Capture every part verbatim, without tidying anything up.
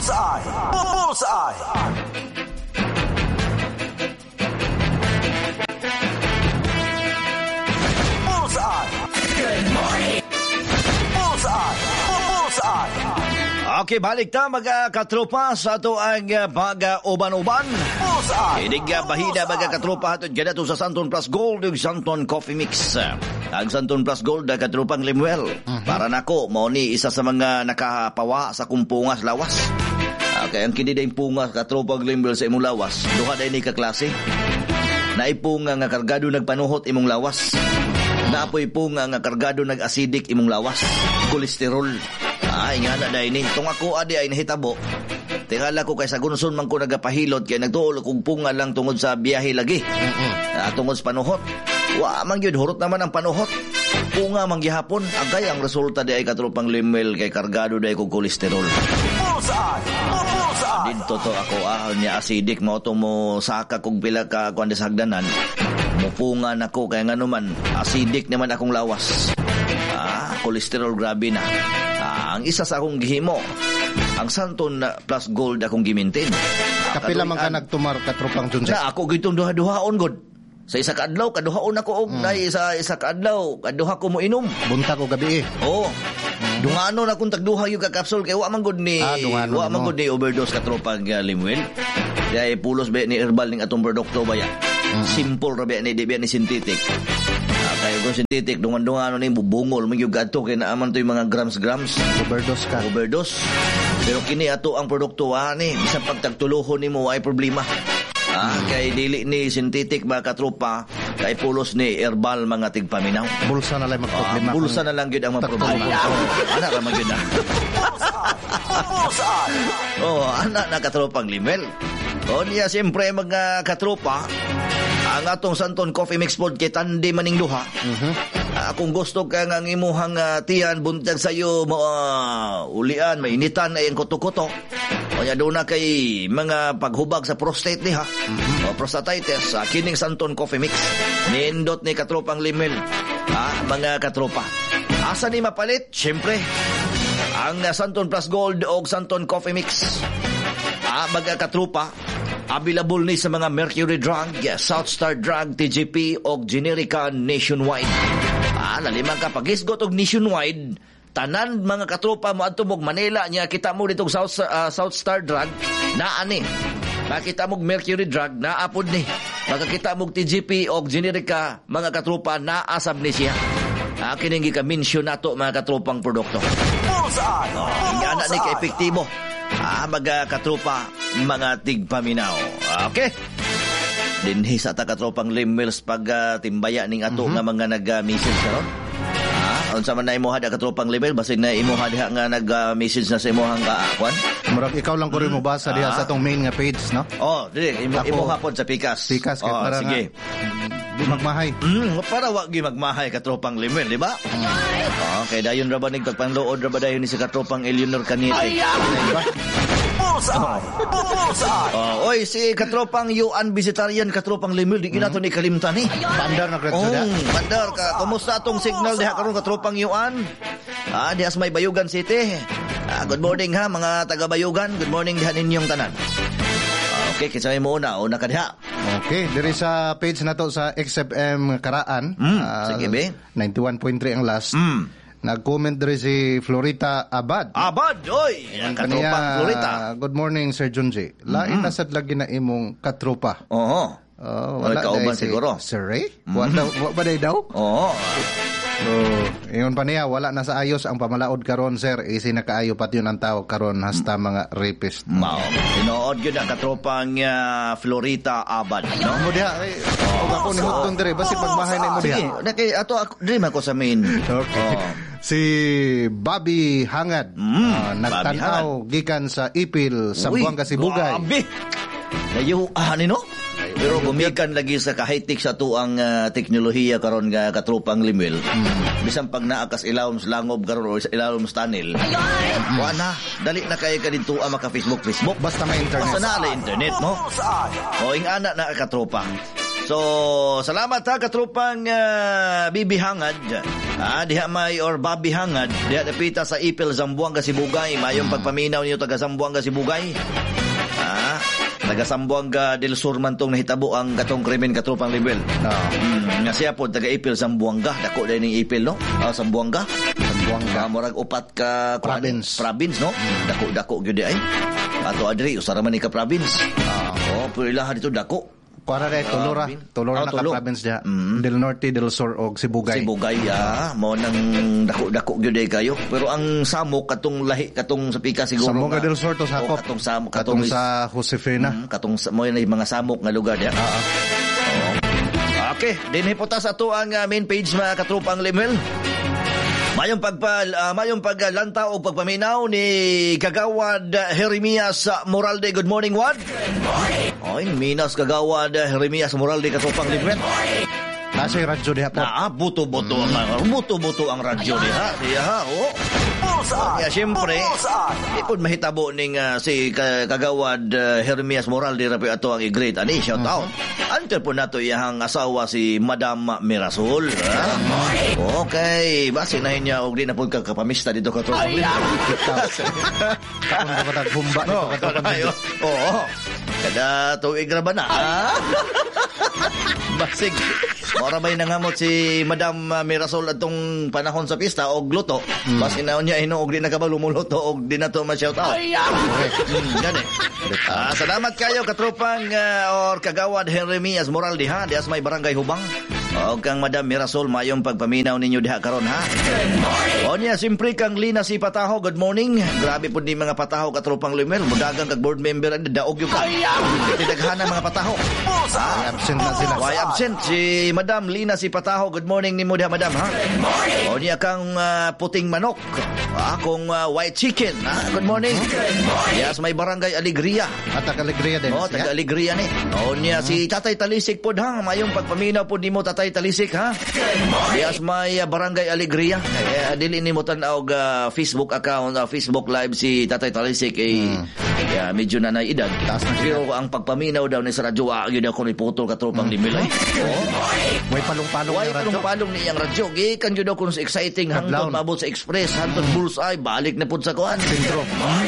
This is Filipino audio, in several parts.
Bullseye! Bullseye! Bullseye! Good morning! Bullseye! Bullseye! Okay, balik ta mga katropa sa ato ang uh, pag-uban-uban. Inig uh, bahida mga katropa hatod ganato sa Santon Plus Gold ug Santon Coffee Mix. Ang Santon Plus Gold na katropang Limuel. Uh-huh. Para nako mao ni isa sa mga nakapawa sa kumpungas lawas. Okay, ang kini day pungas katropang Limuel sa imong lawas. Duha day ni ka klase. Naipunga nga kargado nagpanuhot imong lawas. Naapoy punga nga kargado nag-acidic imong lawas. Kolesterol. Ay, nga na dahil ni. Itong ako adi ay nahitabo. Tingala ko kay sa gunson man ko nagapahilot kaya nagtuol kong punga lang tungod sa biyahe lagi. Mm-hmm. Uh, tungod sa panuhot. Wa, man yun, hurot naman ang panuhot. Punga man gihapon. Agay ang resulta di ay katropang Limuel kay kargado di ay kong kolesterol. Bullseye! Bullseye! Dito to ako ah, niya acidic mo ito mo saka kong pila ka kuwan sa hagdanan. Mupunga na ko kaya nga naman acidic naman akong lawas. Ah, kolesterol grabe na. Ang isa sa akong gihimo, ang Santon Plus Gold akong gimintin. Kapila man ka nagtumar katropang Junse? Na ako gitong duha-duhaon god. Sa isa ka adlaw, kaduhaon ako og mm. na sa isa ka adlaw, kaduha ko mo inom. Buntag o gabi eh. Oo. Mm. Dungano na kung tagduha yung kakapsol kay wa man god ni ah, wa man god ni overdose katropang uh, Limuel. Kaya pulos ba ni herbal ning atong produkto ba ya? Mm. Simple ra ba ni di ba ni synthetic. Kaya kung synthetic, dungan-dungan ano na yung bubungol, magyug ato, kaya naaman to yung mga grams-grams. Overdose ka. Overdose. Pero kini ato ang produkto, ah, ni, bisang pagtagtuluhon ni mo ay problema. Ah, hmm. Kay dili ni synthetic mga katropa, kay pulos ni herbal mga tigpaminaw. Bulsa na lang magproblema. Ah, bulsa na lang yun ang mga problema. Anak naman yun na. Oh, anak na katropang Limuel. O niya, siyempre mga katropa, ang atong Santon Coffee Mix Pod kay tandi maning duha. Uh-huh. Uh, kung gusto ka nga imuhang uh, tiyan buntag sayo mo uh, ulian mainitan ay ang kuto-kuto. O ya do na kay mga paghubag sa prostate ni ha. Uh-huh. O prostatitis uh, kining Santon Coffee Mix. Nindot ni katropang Limuel. Ha, mga katropa. Asa ni mapalit? Syempre ang uh, Santon Plus Gold o Santon Coffee Mix. Ah, mga katropa. Available ni sa mga Mercury Drug, South Star Drug, T G P o Generica nationwide. Ah, nalimang ka pagisgot og nationwide, tanan mga katropa mo adto mog Manila nya kita mo dito South uh, South Star Drug naa ni. Makita mog Mercury Drug naapod ni. Makakita mog T G P o Generica mga katropa naasab ni siya. Ah, kining gi-mention nato mga katropang produkto. Bullseye! Oh, ingana ni ka epektibo. Ah, mga katropa, mga tigpaminaw. Okay. Dinhi sa ta katropang Limuel pag uh, timbaya ning ato mm-hmm. nga mga nag-message karon. Ah, unsa man na imo hada katropang Limuel basig na imo hada nga nag-message na sa imo hang kaakwan. Murag ikaw lang ko rin mo basa diha ah. sa atong main nga page, no? Oh, dili imo, imo hapon sa Pikas. Pikas kay oh, para sige. Di magmahay. Mm, para wa gi magmahay katropang Limuel, di ba? Mm. Okay, dayon ra ba ning pagpanluod ra ba dayon ni sa katropang Eleanor Canite? Di ba? Bullseye! Bullseye! Oh, oy, si katropang Yuan Vegetarian katropang Limuel, di ginato ni kalimtan ni. Pandar na kretso da. Oh, pandar ka. Kumusta atong signal diha karon katropang Yuan? Ah, diha sa may Bayugan City. Ah, good morning ha mga taga Bayugan. Good morning diha ninyong tanan. Okay, kisay mo una, una ka diha. Okay, diri sa page na to sa X F M Karaan. Mm, uh, sige be. ninety-one point three ang last. Mm. Nag-comment diri si Florita Abad. Abad, oy! Ang katropang Florita. Good morning, Sir Junji. Lain mm-hmm. na sad lagi na imong katropa. Oo. Oh, wala kauban si, siguro. Sir Ray? Mm-hmm. Wala, wala ba daw? Oo. So, iyon pa niya, wala na sa ayos ang pamalaod karon, sir. Isi na kaayo pati yun ang tao karon hasta mga rapist. Mao. Tinood yun ang katropang uh, Florita Abad, no? Mo diha, eh. Oh, ako ni Hutton dire, basi pagbahay na mo diha. Sige, nakay ato ako dream ako sa main. Okay. Oh. Si Bobby Hangad, mm, uh, nagtanaw gikan sa Ipil, Sambuanga, Sibugay. Grabe. Layo, ah, no? Pero gumikan lagi sa ka-high-tech sa tuang uh, teknolohiya karon nga katropang Limuel. Mm. Bisan pag naakas ilawom sa langob karon o sa ilawom sa tunnel. Mm. Wala, dali na kay ka dito ang maka Facebook Facebook. Basta may internet. Basta na ala internet, no? O ing ana na katropa. So, salamat ha, katrupang uh, bibihangad. Ah, diha may or babihangad. Diha napita sa Ipil, Zamboanga, Sibugay. Mayong pagpaminaw niyo taga Zamboanga, Sibugay. Ah, taga Zamboanga del Sur man tong nahitabo ang katong krimen katrupang level. Ah. Mm, nga siya po taga Ipil, Zamboanga. Dako dahil ng Ipil, no? Ah, Zamboanga. Zamboanga. Murag upat ka province. Province, no? Dako-dako gyud ay. Ato adri usara man ni ka province. Ah, oh, pero ilaha dito dako. Para rin, Tulura. Tulura na Tulo. ka-province dyan. Mm. Del Norte, Del Sur, o Sibugay. Sibugay, ah. Mo nang dako-dako gyud kayo. Pero ang samok katong lahi katong sa pika siguro. Samok nga- Del Sur to Oh, sakop. katong samok Katong katong, sa Josefina. Mm, katong sa- mo yung mga samok nga lugar diya. Ah, Oo. Okay, dinhi po ta sa to ang uh, main page mga katrupang limel. Mayong pagpa uh, mayong paglanta o pagpaminaw ni Kagawad uh, Jeremias uh, Moralde. Good morning, Wad. Good morning. Oy, Minas Kagawad uh, Jeremias Moralde katupang libret. nasa yung radyo diha po. Na ah, buto-buto ang buto-buto ang radyo diha. Diha, oh. Bullseye! Kaya siyempre, Bullseye! ipod mahitabo ning uh, si Ka- Kagawad uh, Jeremias Moralde rapi ato ang i-great ani shout out. Anter po nato iyang asawa si Madam Mirasol. Ah? Okay, base na niya og di na pud ka kapamista dito ka to. Kung ba ka humba dito No, ka to. ayo. Oo. Kada tuig ra ba na? Ah? Basig. Ora may nangamot si Madam uh, Mirasol atong panahon sa pista og luto. Mm. Bas inaon niya ino og di na ka ba lumuluto og di na to ma-shout out. Mm, gani. Ah, salamat kayo katropang uh, or Kagawad Jeremias Moralde ha. Dias may barangay Hubang. O kang Madam Mirasol mayong pagpaminaw ninyo diha karon ha. O niya simpre kang Lina si Pataho. Good morning. Grabe pud ni mga Pataho katropang Limel. Mudagang kag board member and daog yung ka. Tidaghanan mga Pataho. Ay, absent na sila. Why absent si Madam Lina si Pataho. Good morning ni mo diha Madam ha. O niya kang uh, puting manok. Akong uh, white chicken. Ha? Good morning. Yes, may barangay Alegria. At taga-alegria din. Oh, taga Alegria ni. O niya si Tatay Talisik pod ha. Mayong pagpaminaw pod nimo Tatay Talisik ha. Yes, may uh, barangay Alegria. Eh, dili nimo tan-og uh, Facebook account, uh, Facebook live si Tatay Talisik eh Hmm. yeah, medyo na edad. Taas na siya. Pero ang pagpaminaw daw ni sa radyo, ah, yun ako ni putol katropang hmm. limilay. Oh. May palong-palong Why na radyo. palong-palong ni iyang radyo? Gikan yun ako sa exciting hangtod Adlaw. mabot sa express, hangtod bullseye, balik na pud sa kuan. Sintro.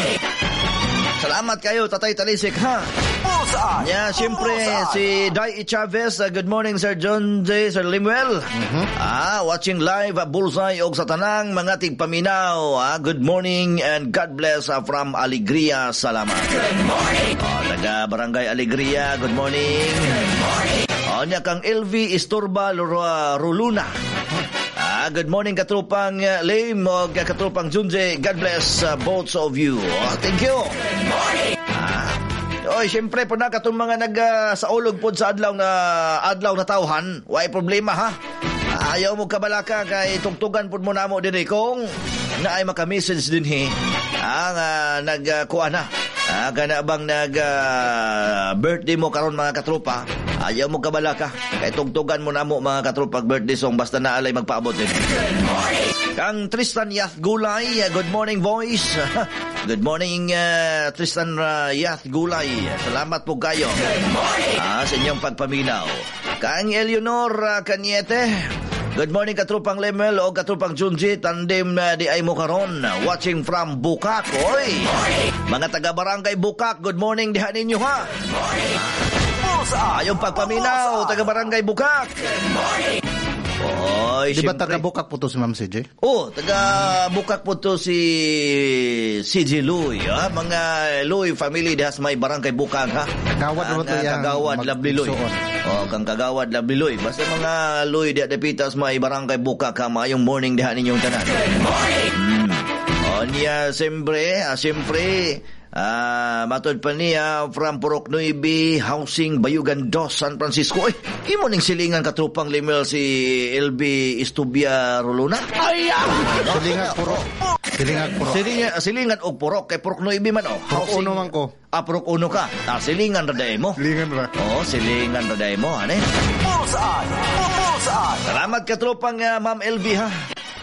Salamat kayo, Tatay Talisik, ha? Bullseye! Yeah, siyempre, si Dai Chavez. Uh, good morning, Sir John J. Sir Limuel. Mhm. Ah, watching live uh, Bullseye og sa tanang mga tigpaminaw. Ah, good morning and God bless uh, from Alegria. Salamat. Good morning. Oh, taga Barangay Alegria. Good morning. Good morning. Oh, niya kang L V Istorba Lura- Ruluna. Ah, good morning katrupang uh, Lim o katrupang Junje. God bless uh, both of you. Oh, thank you. Good morning. Ah, oy, syempre po na katong mga nag uh, sa ulog pod sa adlaw na adlaw na tawhan, way problema ha. Ah, ayaw mo kabalaka kay tugtugan pod mo namo dinhi kung naay maka-message dinhi ang uh, nag uh, kuha na. Ah, kana bang nag uh, birthday mo karon mga katropa? Ayaw mo kabalaka kay tugtugan mo namo mga katropa birthday song basta naalay magpaabot din. Good morning. Kang Tristan Yath Gulay, uh, good morning voice. Good morning uh, Tristan uh, Yath Gulay. Salamat po kayo. Good morning. Ah, sa inyong pagpaminaw. Kang Eleanor uh, Caniete. Good morning katrupang Lemel o katrupang Junji, tandem na di ay mo karon, watching from Bukak. Oy, mga taga Barangay Bukak, good morning diha ninyo ha. Bullseye! Ayong pagpaminaw, taga Barangay Bukak. Oy, Di ba syempre. taga-bukak po to si Ma'am C J? Oh, taga Bukak po to si si J. Louie, ha? Mga Louie family dahas may Barangay Bukak ha. Kagawad Ang, naman to uh, yang Kagawad mag- Lovely Louie. igsuon. Oh, kang Kagawad Lovely Louie. Basta mga Louie di dapitas may Barangay Bukak ha, mayong morning diha ninyong tanan. Good morning. Mm. Oh, niya siyempre, ah, siyempre Ah, matod pa niya from Purok Nuibi, Housing, Bayugan dos, San Francisco. Ay, imo ning silingan katrupang Limel si L B Istubia Roluna. Ay, Silingag puro. Silingag puro. Silingan, silingan og Purok kay Purok Nuibi man oh. Purok uno man ko. Ah, Purok uno ka. Ah, silingan raday mo. Silingan ra. Oh, silingan raday mo, ane. Bullseye! Bullseye! Salamat katropang uh, Ma'am L B ha.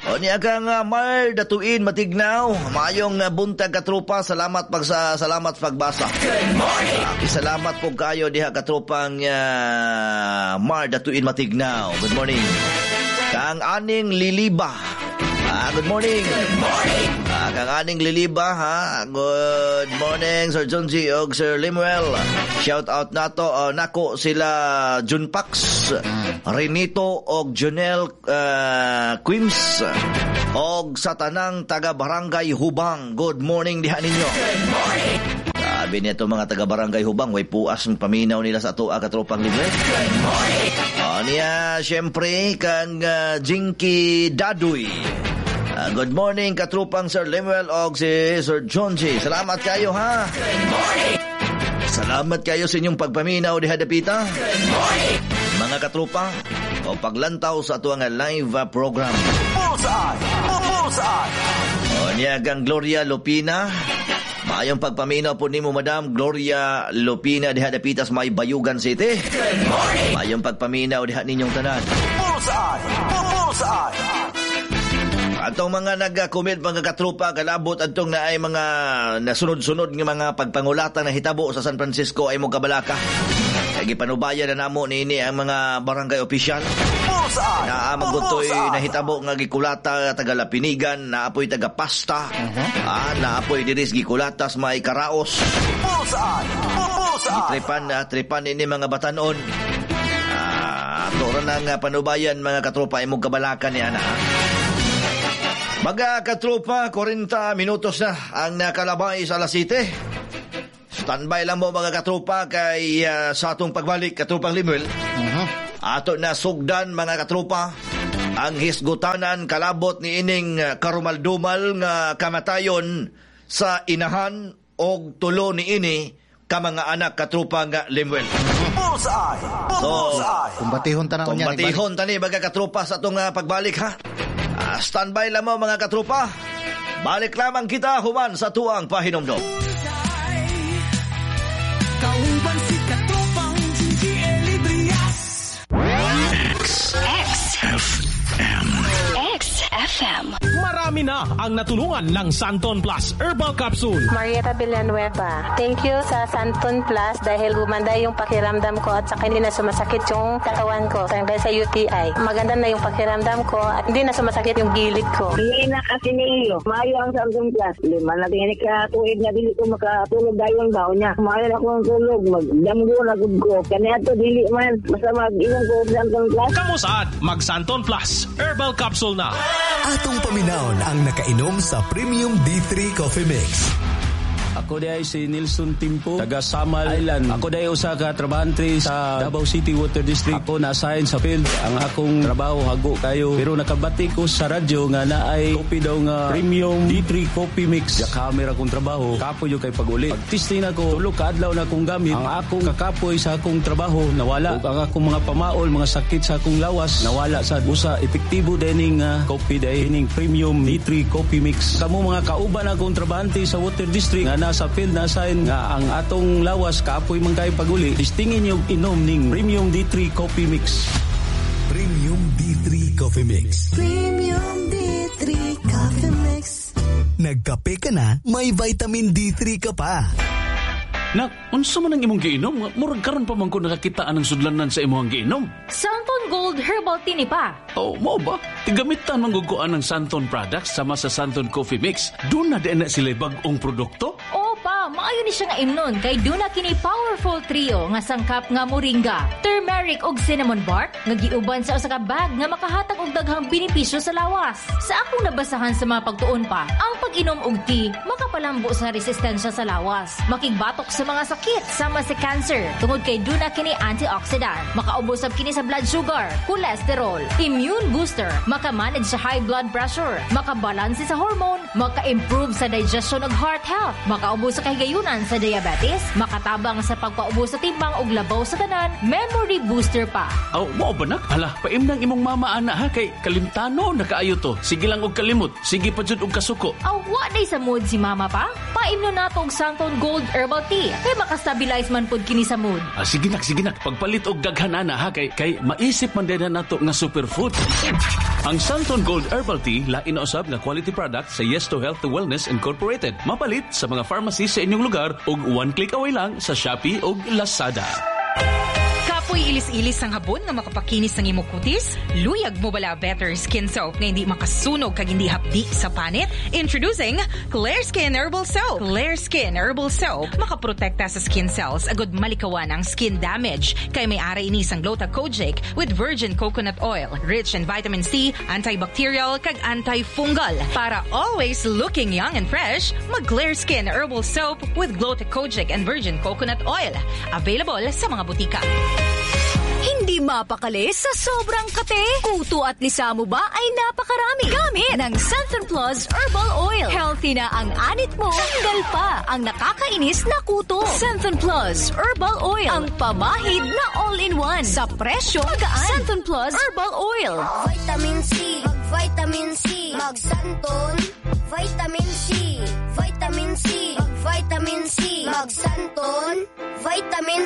O niya kang uh, Mar Datuin Matignaw. Mayong uh, buntag katropa. Salamat pag sa salamat pagbasa. Good morning. Uh, salamat po kayo diha katropang uh, Mar Datuin Matignaw. Good morning. Kang Aning Liliba. Ah, good morning. Good morning. Ah, kang Aning Liliba ha. Good morning Sir John G og Sir Limuel. Shout out nato uh, nako sila Junpax, Renito og Jonel uh, Quims og sa tanang taga Barangay Hubang. Good morning diha ninyo. Good morning. Sabi nito mga taga Barangay Hubang, way puas ng paminaw nila sa ato katropang libre. Good morning. O niya, syempre, kang uh, Jinky Dadoy. Uh, good morning, katrupang Sir Lemuel o si Sir John G. Salamat kayo, ha? Good morning. Salamat kayo sa inyong pagpaminaw di hadapita. Good morning. Mga katrupa, o paglantaw sa ito ang live uh, program. Bullseye! Bullseye! O niya kang Gloria Lupina. Maayong pagpaminaw po ni mo, Madam Gloria Lupina diha dapitas may Bayugan City. Good morning. Maayong pagpaminaw diha ninyong tanan. Bullseye! Bullseye! Atong mga nag-comment mga katrupa kalabot atong na ay mga nasunod-sunod ng mga pagpangulatang na hitabo sa San Francisco ay mo kabalaka. Kaya gipanubayan na namo ni ini ang mga barangay opisyal. Na magutoy na hitabo nga gikulata taga Lapinigan, na apoy taga Pasta, uh-huh. ah, na apoy diris gikulatas may Karaos. Tripan na tripan ini mga batanon. Ah, ato ra nang panubayan mga katrupa ay mo kabalaka ni ana. Mga katropa, forty minutos na ang nakalabay sa alas siyete. Standby lang mo mga katropa kay uh, sa atong pagbalik katropang Limuel. Uh-huh. Ato na sugdan mga katropa ang hisgutanan kalabot ni ining uh, karumaldumal nga kamatayon sa inahan o tulo ni ini ka mga anak katropa nga Limuel. Bullseye! So, kumbatihon tanaw niya. Kumbatihon tani mga katropa sa atong uh, pagbalik ha. Ah, standby lang mo mga katropa. Balik lamang kita human sa tuang pahinomdom. Kauban si katropang G Elibrias. X F M. X F M. Marami na ang natulungan ng Santon Plus Herbal Capsule. Marieta Villanueva. Thank you sa Santon Plus dahil gumanda yung pakiramdam ko at saka hindi na sumasakit yung katawan ko dahil sa U T I. Maganda na yung pakiramdam ko at hindi na sumasakit yung gilid ko. Hindi na kasi niyo. Maayo ang Santon Plus. Lima na tingin ka tuwid na dili ko makatulog dayon daw niya. Maayo na akong tulog. Magdamgo na gud ko. Kanya to dili man. Basta mag-inom ko Santon Plus. Kamusad, mag Santon Plus Herbal Capsule na. Atong paminawon ang nakainom sa Premium D three Coffee Mix. Ako day si Nilson Timpo, taga Samal Island. Ako day usa ka trabahante sa Davao City Water District. Ako na-assign sa field. Ang akong trabaho hago kayo. Pero nakabati ko sa radyo nga naay kopi daw nga Premium D three Coffee Mix. Ya camera kong trabaho. Kapoy yung kay pag-ulit. Pag-testing ako, tulo ka adlaw na akong gamit. Ang akong kakapoy sa akong trabaho nawala. Ug ang akong mga pamaol, mga sakit sa akong lawas nawala sa usa. Epektibo dining uh, coffee day ining Premium D three Coffee Mix. Kamo mga kauban akong trabahante sa Water District nga sa field na sign nga ang atong lawas kaapoy man kay paguli. Distingin yung inom ning Premium D three Coffee Mix. Premium D three Coffee Mix. Premium D three Coffee Mix. Nagkape ka na, may vitamin D three ka pa. Nak, unsa man ang imong giinom? Murag karon pa man ko nakakita anang sudlanan sa imong giinom. Santon Gold Herbal Tea ni pa. Oh, mo ba? Tigamitan man gud ko anang Santon products sama sa Santon Coffee Mix. Doon na di na sila bag-ong produkto. Oo pa, maayo ni siya nga imnon kay doon na kini powerful trio nga sangkap nga moringa, turmeric ug cinnamon bark nga giuban sa usa ka bag nga makahatag og daghang benepisyo sa lawas. Sa akong nabasahan sa mga pagtuon pa, ang pag-inom og tea makapalambo sa resistensya sa lawas, makigbatok sa mga sakit sama sa cancer tungod kay doon na kini antioxidant, makaubos kini sa blood sugar, cholesterol, immune booster, makamanage sa high blood pressure, makabalanse sa hormone, maka-improve sa digestion ug heart health, makaubos sa kahigayunan sa diabetes, makatabang sa pagpaubos sa timbang ug labaw sa tanan, memory booster pa. Aw, mo ba nak? Hala, paim nang imong mama ana ha kay kalimtano nakaayo to. Sige lang og kalimot, sige pa jud og kasuko. Aw, wa day sa mood si mama pa? Paimno nato og Santon Gold Herbal Tea kay makastabilize man pud kini sa mood. Ah, sige nak, sige nak, pagpalit og daghan ana ha kay kay maisip man din nato nga superfood. Ang Santon Gold Herbal Tea lain na usab nga quality product sa Yes to Health to Wellness Incorporated. Mapalit sa mga pharmacy sa inyong lugar ug one click away lang sa Shopee ug Lazada. Kapoy ilis-ilis ang habon nga makapakinis ng imong kutis? Luyag mo bala Better Skin Soap nga hindi makasunog kag hindi hapdi sa panit? Introducing Clear Skin Herbal Soap. Clear Skin Herbal Soap makaprotekta sa skin cells agud malikawan ang skin damage kay may ara ini sang Glucokojic with virgin coconut oil, rich in vitamin C, antibacterial kag antifungal. Para always looking young and fresh, mag Clear Skin Herbal Soap with Glucokojic and virgin coconut oil. Available sa mga butika. Hindi mapakali sa sobrang kate. Kuto at lisa mo ba ay napakarami. Gamit ng Santon Plus Herbal Oil. Healthy na ang anit mo. Tanggal pa ang nakakainis na kuto. Santon Plus Herbal Oil. Ang pamahid na all-in-one. Sa presyo magaan. Santon Plus Herbal Oil. Vitamin C. Mag-vitamin C. Mag-Santon. Vitamin C. Vitamin C. Mag-vitamin C. Mag-Santon. Vitamin